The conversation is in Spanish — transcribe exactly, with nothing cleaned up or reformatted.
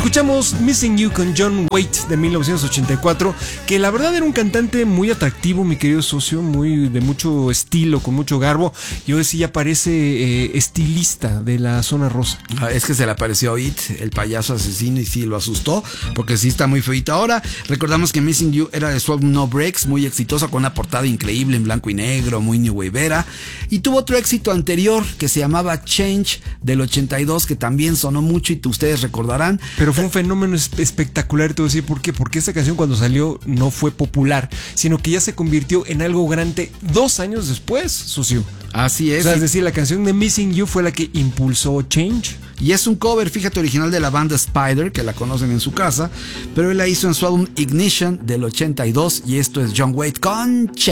Escuchamos Missing You con John Waite de mil novecientos ochenta y cuatro, que la verdad era un cantante muy atractivo, mi querido socio, muy de mucho estilo, con mucho garbo, y hoy sí ya parece eh, estilista de la zona rosa. Ah, es que se le apareció It, el payaso asesino, y sí lo asustó, porque sí está muy feito. Ahora recordamos que Missing You era de su álbum No Breaks, muy exitosa, con una portada increíble en blanco y negro, muy new waveera, y tuvo otro éxito anterior que se llamaba Change del ochenta y dos, que también sonó mucho y ustedes recordarán. Pero fue un fenómeno espectacular, te voy a decir por qué. Porque esta canción cuando salió no fue popular, sino que ya se convirtió en algo grande dos años después, socio. Así es. O sea, es decir, la canción de Missing You fue la que impulsó Change. Y es un cover, fíjate, original de la banda Spider, que la conocen en su casa, pero él la hizo en su álbum Ignition del ochenta y dos, y esto es John Waite con Change.